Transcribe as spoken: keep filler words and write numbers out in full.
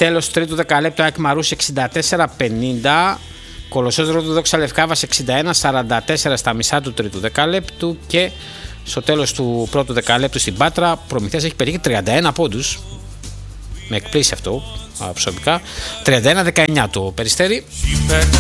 Τέλος του τρίτου δεκαλέπτου, ΑΕΚ Μαρούσι εξήντα τέσσερα πενήντα. Κολοσσός Ρόδου Δόξα Λευκάβας εξήντα ένα σαράντα τέσσερα στα μισά του τρίτου δεκαλέπτου. Και στο τέλος του πρώτου δεκαλέπτου στην Πάτρα, Προμηθέας έχει πετύχει τριάντα ένα πόντους. Με εκπλήσει αυτό προσωπικά. τριάντα ένα δεκαεννιά το Περιστέρι.